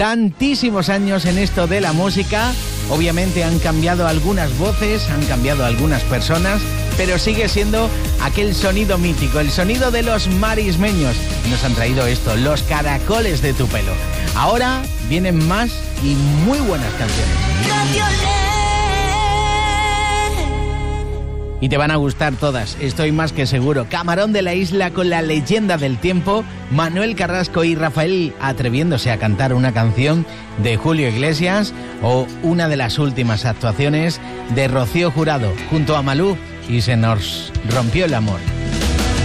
tantísimos años en esto de la música. Obviamente han cambiado algunas voces, han cambiado algunas personas, pero sigue siendo aquel sonido mítico, el sonido de los marismeños. Nos han traído esto, Los Caracoles de tu Pelo. Ahora vienen más y muy buenas canciones. Y te van a gustar todas, estoy más que seguro. Camarón de la Isla con La Leyenda del Tiempo, Manuel Carrasco y Rafael atreviéndose a cantar una canción de Julio Iglesias, o una de las últimas actuaciones de Rocío Jurado junto a Malú y Se nos rompió el amor.